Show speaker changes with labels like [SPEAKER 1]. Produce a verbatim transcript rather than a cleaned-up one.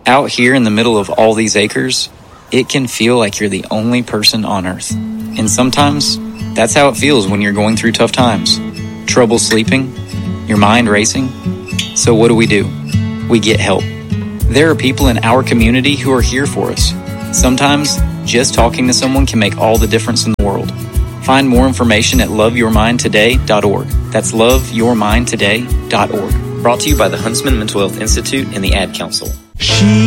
[SPEAKER 1] Out here in the middle of all these acres, it can feel like you're the only person on earth. And sometimes, that's how it feels when you're going through tough times. Trouble sleeping, your mind racing. So what do we do? We get help. There are people in our community who are here for us. Sometimes, just talking to someone can make all the difference in the world. Find more information at love your mind today dot org. That's love your mind today dot org. Brought to you by the Huntsman Mental Health Institute and the Ad Council.
[SPEAKER 2] She